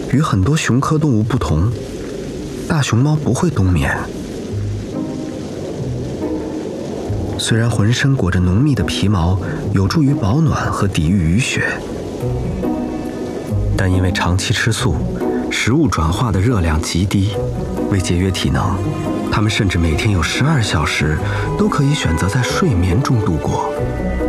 与很多熊科动物不同，大熊猫不会冬眠。虽然浑身裹着浓密的皮毛，有助于保暖和抵御雨雪，但因为长期吃素，食物转化的热量极低，为节约体能，它们甚至每天有12小时都可以选择在睡眠中度过。